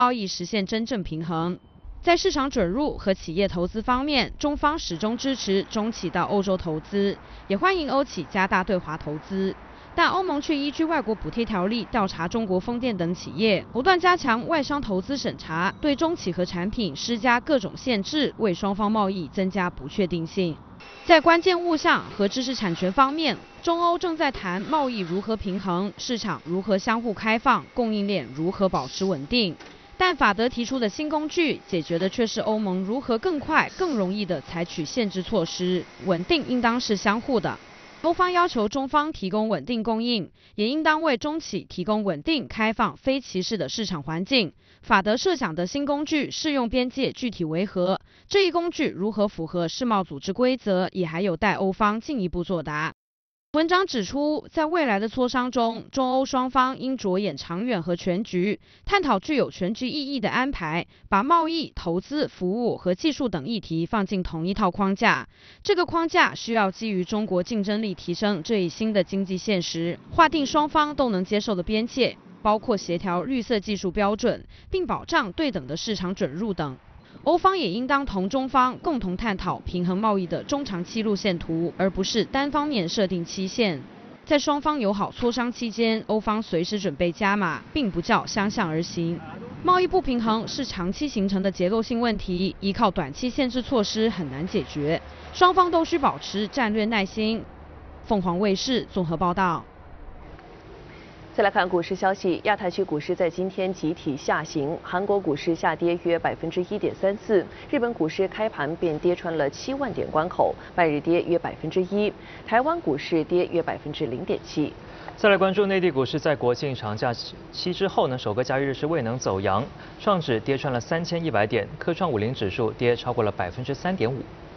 贸易实现真正平衡。在市场准入和企业投资方面，中方始终支持中企到欧洲投资，也欢迎欧企加大对华投资。但欧盟却依据外国补贴条例调查中国风电等企业，不断加强外商投资审查，对中企和产品施加各种限制，为双方贸易增加不确定性。在关键物项和知识产权方面，中欧正在谈贸易如何平衡，市场如何相互开放，供应链如何保持稳定。但法德提出的新工具，解决的却是欧盟如何更快、更容易地采取限制措施。稳定应当是相互的。欧方要求中方提供稳定供应，也应当为中企提供稳定、开放、非歧视的市场环境。法德设想的新工具适用边界具体为何？这一工具如何符合世贸组织规则，也还有待欧方进一步作答。文章指出，在未来的磋商中，中欧双方应着眼长远和全局，探讨具有全局意义的安排，把贸易、投资、服务和技术等议题放进同一套框架。这个框架需要基于中国竞争力提升这一新的经济现实，划定双方都能接受的边界，包括协调绿色技术标准，并保障对等的市场准入等。欧方也应当同中方共同探讨平衡贸易的中长期路线图，而不是单方面设定期限。在双方友好磋商期间，欧方随时准备加码，并不叫相向而行。贸易不平衡是长期形成的结构性问题，依靠短期限制措施很难解决，双方都需保持战略耐心。凤凰卫视综合报道。 再来看股市消息，亚太区股市在今天集体下行，韩国股市下跌约1.34%，日本股市开盘便跌穿了7万点关口，半日跌约1%，台湾股市跌约0.7%。 再来关注内地股市，在国庆长假期之后呢，首个交易日是未能走阳，创指跌穿了3100点，科创50指数跌超过了3.5%。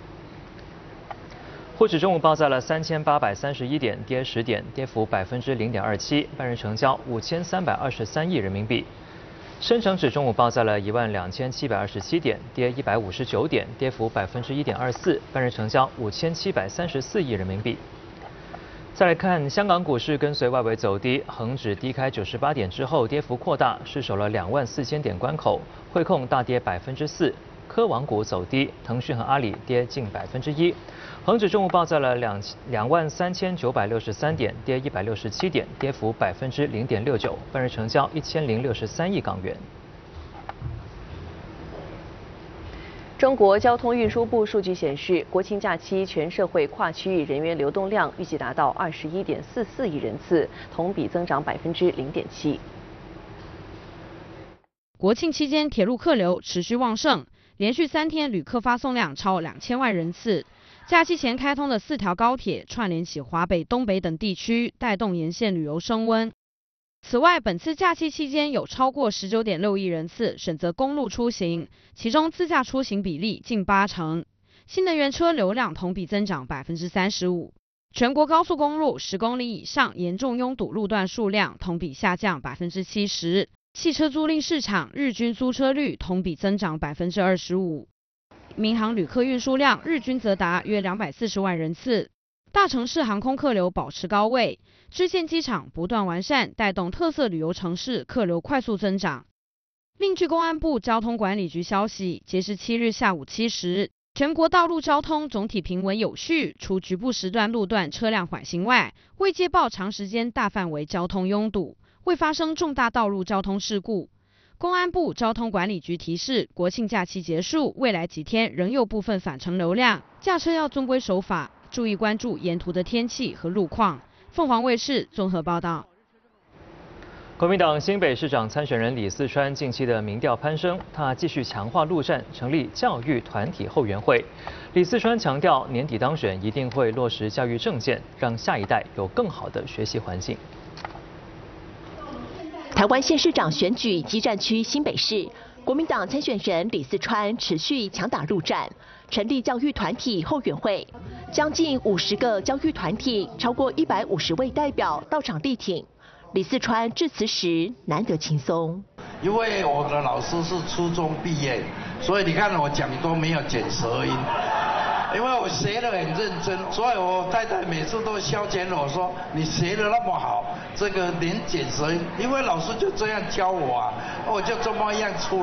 沪指中午报在了3831点，跌10点，跌幅0.27%，半日成交5323亿人民币。深成指中午报在了12727点，跌159点，跌幅1.24%，半日成交5734亿人民币。再来看香港股市，跟随外围走低，恒指低开98点之后，跌幅扩大，失守了24000点关口，汇控大跌4%。科网股走低，腾讯和阿里跌近1%。恒指中午报在了23963点，跌167点，跌幅0.69%，半日成交1063亿港元。 中国交通运输部数据显示，国庆假期全社会跨区域人员流动量预计达到21.44亿人次，同比增长0.7%。 国庆期间，铁路客流持续旺盛，连续3天旅客发送量超2000万人次。假期前开通的4条高铁串联起华北、东北等地区，带动沿线旅游升温。此外，本次假期期间有超过19.6亿人次选择公路出行，其中自驾出行比例近80%。新能源车流量同比增长35%。全国高速公路10公里以上严重拥堵路段数量同比下降70%。汽车租赁市场日均租车率同比增长25%。民航旅客运输量日均则达约240万人次。大城市航空客流保持高位，支线机场不断完善，带动特色旅游城市客流快速增长。另据公安部交通管理局消息，截至7日下午7时，全国道路交通总体平稳有序，除局部时段路段车辆缓行外，未接报长时间大范围交通拥堵，未发生重大道路交通事故。公安部交通管理局提示，国庆假期结束，未来几天仍有部分返程流量，驾车要遵规守法，注意关注沿途的天气和路况。凤凰卫视综合报道。 国民党新北市长参选人李四川近期的民调攀升，他继续强化陆战，成立教育团体后援会。李四川强调，年底当选一定会落实教育政见，让下一代有更好的学习环境。 台湾县市长选举激战区新北市，国民党参选人李四川持续强打陆战，成立教育团体后援会，将近50个教育团体，超过150位代表到场力挺。李四川致辞时难得轻松， 因为我的老师是初中毕业，所以你看我讲都没有卷舌音， 因为我学得很认真，所以我太太每次都消遣我说你学得那么好，这个连卷舌，因为老师就这样教我啊，我就这么样出。